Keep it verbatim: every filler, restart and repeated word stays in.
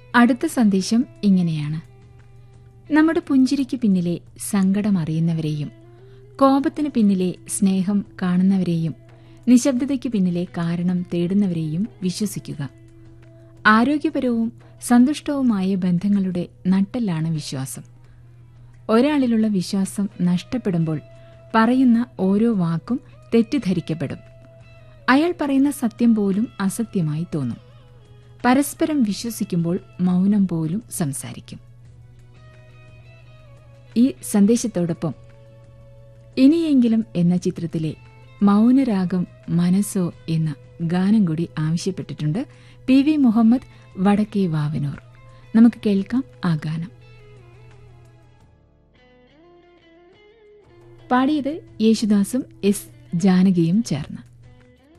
അടുത്ത സന്ദേശം ഇങ്ങനെയാണ്: നമ്മുടെ പുഞ്ചിരിക്ക് പിന്നിലെ സങ്കടം അറിയുന്നവരെയും കോപത്തിന് പിന്നിലെ സ്നേഹം കാണുന്നവരെയും നിശബ്ദതയ്ക്ക് പിന്നിലെ കാരണം തേടുന്നവരെയും വിശ്വസിക്കുക. ആരോഗ്യപരവും സന്തുഷ്ടവുമായ ബന്ധങ്ങളുടെ നട്ടെല്ലാണ് വിശ്വാസം. ഒരാളിലുള്ള വിശ്വാസം നഷ്ടപ്പെടുമ്പോൾ പറയുന്ന ഓരോ വാക്കും തെറ്റിദ്ധരിക്കപ്പെടും. അയാൾ പറയുന്ന സത്യം പോലും അസത്യമായി തോന്നും. പരസ്പരം വിശ്വസിക്കുമ്പോൾ മൗനം പോലും സംസാരിക്കും. ഈ സന്ദേശത്തോടൊപ്പം ഇനിയെങ്കിലും എന്ന ചിത്രത്തിലെ മൗനരാഗം മനസ്സോ എന്ന ഗാനം കൂടി ആവശ്യപ്പെട്ടിട്ടുണ്ട് പി വി മുഹമ്മദ്, വടക്കേ വാവനൂർ. നമുക്ക് കേൾക്കാം ആ ഗാനം. പാടിയത് യേശുദാസും എസ് ജാനകിയും ചേർന്ന്.